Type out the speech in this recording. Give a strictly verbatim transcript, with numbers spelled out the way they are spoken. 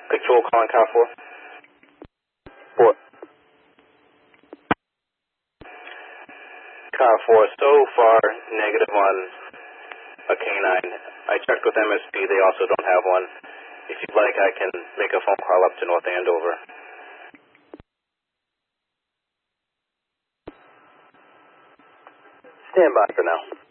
Control calling car four. Four. Car four, so far negative on a canine. I checked with M S P, they also don't have one. If you'd like, I can make a phone call up to North Andover. Stand by for now.